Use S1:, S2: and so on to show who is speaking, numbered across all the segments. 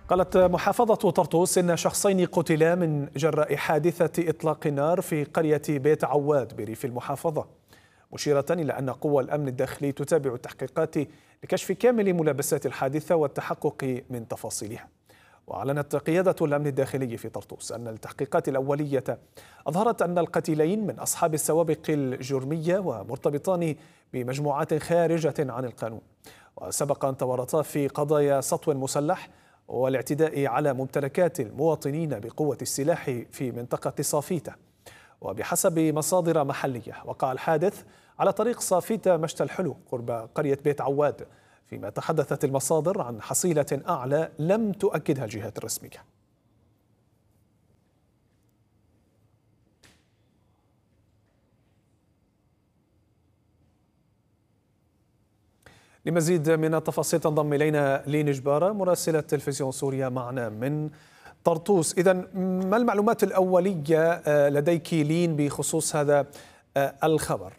S1: قالت محافظة طرطوس إن شخصين قتلا من جراء حادثة إطلاق النار في قرية بيت عواد بريف المحافظة، مشيرة إلى أن قوى الأمن الداخلي تتابع التحقيقات لكشف كامل ملابسات الحادثة والتحقق من تفاصيلها. وأعلنت قيادة الأمن الداخلي في طرطوس أن التحقيقات الأولية أظهرت أن القتيلين من أصحاب السوابق الجرمية ومرتبطان بمجموعات خارجة عن القانون، وسبق أن تورطا في قضايا سطو مسلح والاعتداء على ممتلكات المواطنين بقوة السلاح في منطقة صافيتة. وبحسب مصادر محلية وقع الحادث على طريق صافيتة مشتى الحلو قرب قرية بيت عواد، فيما تحدثت المصادر عن حصيلة أعلى لم تؤكدها الجهات الرسمية. لمزيد من التفاصيل تنضم إلينا لين جبارة مراسلة تلفزيون سوريا معنا من طرطوس. إذن ما المعلومات الأولية لديك لين بخصوص هذا الخبر؟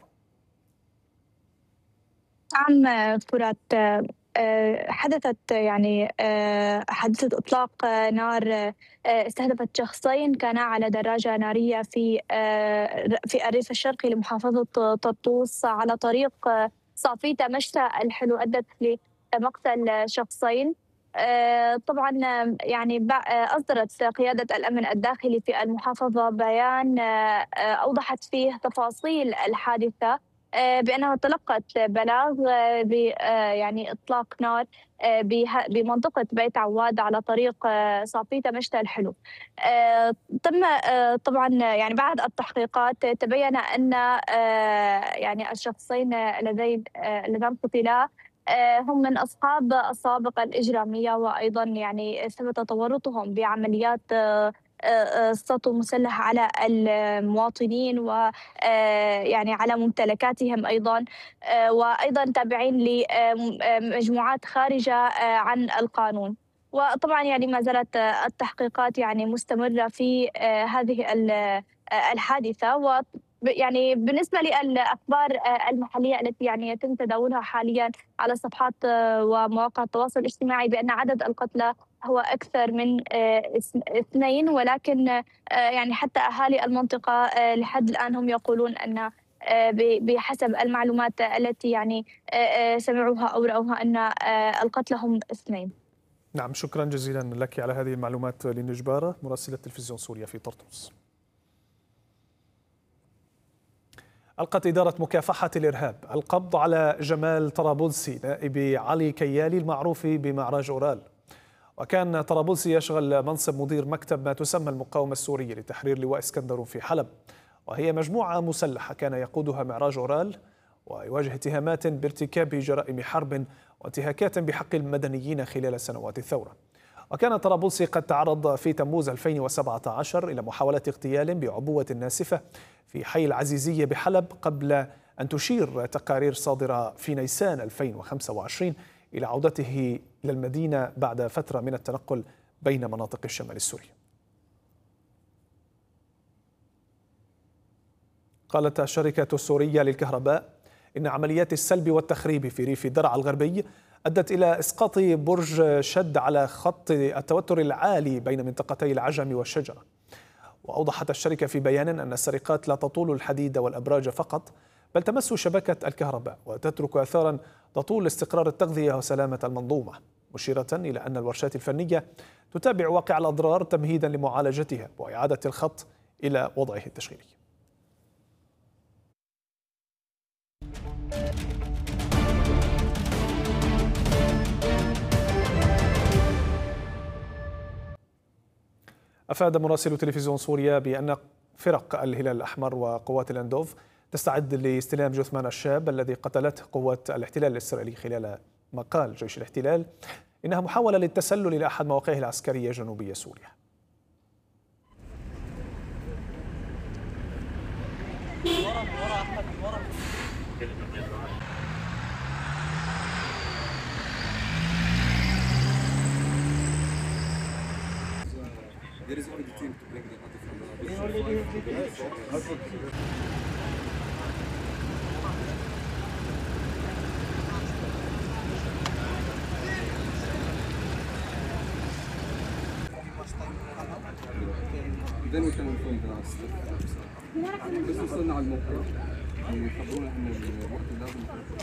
S2: نعم فرات، حدثت حادثة إطلاق نار استهدفت شخصين كانا على دراجة نارية في الريف الشرقي لمحافظة طرطوس على طريق صافيتة مشتى الحلو، أدت لمقتل شخصين. طبعا أصدرت قيادة الأمن الداخلي في المحافظة بيان أوضحت فيه تفاصيل الحادثة، بأنها تلقت بلاغ بإطلاق نار بمنطقة بيت عواد على طريق صافيتة مشتى الحلو. تم طبعا بعد التحقيقات تبين أن الشخصين اللذان قتلا هم من أصحاب السابقة الإجرامية، وأيضا ثبت تورطهم بعمليات سطو مسلح على المواطنين و على ممتلكاتهم أيضا، وأيضا تابعين لمجموعات خارجة عن القانون. وطبعا ما زالت التحقيقات مستمرة في هذه الحادثة. بالنسبة للأخبار المحلية التي يتم تداولها حاليا على صفحات ومواقع التواصل الاجتماعي بأن عدد القتلى هو أكثر من 2، ولكن حتى أهالي المنطقة لحد الآن هم يقولون أن بحسب المعلومات التي سمعوها أو رأوها أن القتلى هم 2.
S1: نعم، شكرا جزيلا لك على هذه المعلومات لين جبارة مراسلة تلفزيون سوريا في طرطوس. ألقت إدارة مكافحة الإرهاب القبض على جمال طرابلسي نائب علي كيالي المعروف بمعراج أورال، وكان طرابلسي يشغل منصب مدير مكتب ما تسمى المقاومة السورية لتحرير لواء اسكندر في حلب، وهي مجموعة مسلحة كان يقودها معراج أورال، ويواجه اتهامات بارتكاب جرائم حرب وانتهاكات بحق المدنيين خلال سنوات الثورة. وكان طرابلسي قد تعرض في تموز 2017 إلى محاولة اغتيال بعبوة ناسفة في حي العزيزية بحلب، قبل أن تشير تقارير صادرة في نيسان 2025 إلى عودته إلى المدينة بعد فترة من التنقل بين مناطق الشمال السوري. قالت الشركة السورية للكهرباء إن عمليات السلب والتخريب في ريف درعا الغربي أدت إلى إسقاط برج شد على خط التوتر العالي بين منطقتي العجم والشجرة. وأوضحت الشركة في بيان أن السرقات لا تطول الحديد والأبراج فقط، بل تمس شبكة الكهرباء وتترك أثارا تطول استقرار التغذية وسلامة المنظومة، مشيرة إلى أن الورشات الفنية تتابع واقع الأضرار تمهيدا لمعالجتها وإعادة الخط إلى وضعه التشغيلي. أفاد مراسل تلفزيون سوريا بأن فرق الهلال الأحمر وقوات الأندوف تستعد لاستلام جثمان الشاب الذي قتلته قوات الاحتلال الإسرائيلي خلال ما قال جيش الاحتلال إنها محاولة للتسلل إلى أحد مواقعه العسكرية جنوبية سوريا. There is only the team to bring the
S3: بعدين كانوا نكون دراسة بس وصلنا على الموقع يخبرونا إنه الوقت لازم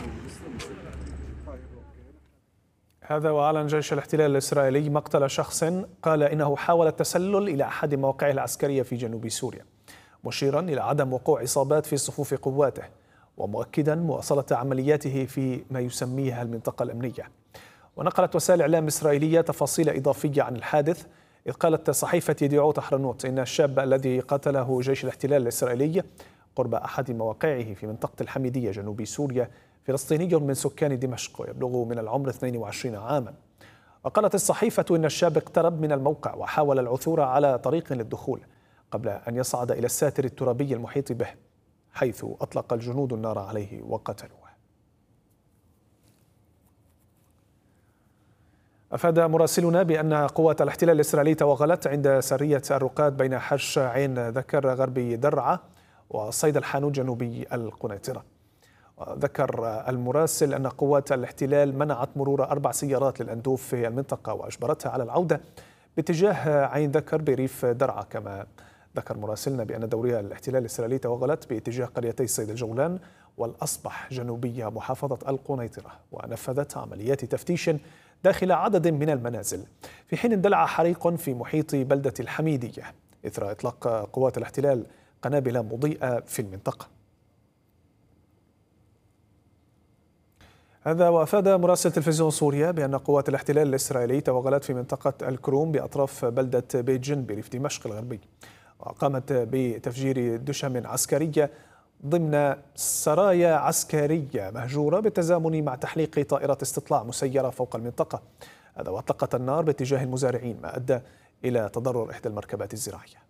S1: هذا وأعلن جيش الاحتلال الإسرائيلي مقتل شخص قال إنه حاول التسلل إلى أحد مواقعه العسكرية في جنوب سوريا، مشيرا إلى عدم وقوع إصابات في صفوف قواته، ومؤكدا مواصلة عملياته في ما يسميها المنطقة الأمنية. ونقلت وسائل إعلام إسرائيلية تفاصيل إضافية عن الحادث، إذ قالت صحيفة يديعوت أحرنوت إن الشاب الذي قتله جيش الاحتلال الإسرائيلي قرب أحد مواقعه في منطقة الحميدية جنوب سوريا فلسطيني من سكان دمشق ويبلغ من العمر 22 عاما. وقالت الصحيفة إن الشاب اقترب من الموقع وحاول العثور على طريق للدخول قبل أن يصعد إلى الساتر الترابي المحيط به، حيث أطلق الجنود النار عليه وقتلوه. أفاد مراسلنا بأن قوات الاحتلال الإسرائيلي توغلت عند سرية الرقاد بين حرش عين ذكر غربي درعا وصيد الحانوت جنوبي القنيطرة. ذكر المراسل أن قوات الاحتلال منعت مرور 4 سيارات للأندوف في المنطقة وأجبرتها على العودة باتجاه عين ذكر بريف درعا. كما ذكر مراسلنا بأن دورية الاحتلال الإسرائيلي توغلت باتجاه قريتي صيد الجولان والأصبح جنوبية محافظة القنيطرة، ونفذت عمليات تفتيش داخل عدد من المنازل، في حين اندلع حريق في محيط بلدة الحميدية إثر إطلاق قوات الاحتلال قنابل مضيئة في المنطقة. هذا وأفاد مراسل تلفزيون سوريا بأن قوات الاحتلال الإسرائيلي توغلت في منطقة الكروم بأطراف بلدة بيت جن بريف دمشق الغربي، وقامت بتفجير دشم عسكرية ضمن سرايا عسكرية مهجورة بالتزامن مع تحليق طائرة استطلاع مسيرة فوق المنطقة. هذا وأطلقت النار باتجاه المزارعين ما أدى إلى تضرر إحدى المركبات الزراعية.